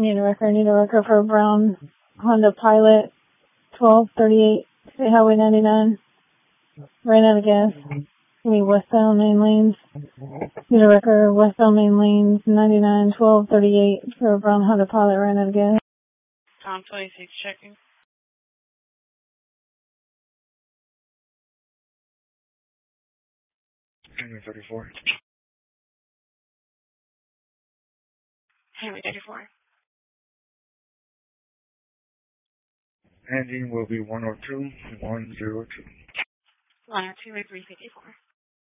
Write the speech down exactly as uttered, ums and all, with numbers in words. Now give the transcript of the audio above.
Need a record, need a record for a brown Honda Pilot, twelve thirty-eight, State Highway ninety-nine. Ran out of gas. Give me westbound main lanes. Need a record, westbound main lanes, ninety-nine, twelve thirty-eight for a brown Honda Pilot, ran out of gas. Tom twenty-six checking. Henry thirty-four. Henry thirty-four. Ending will be one oh two, one oh two. one oh two or three fifty-four.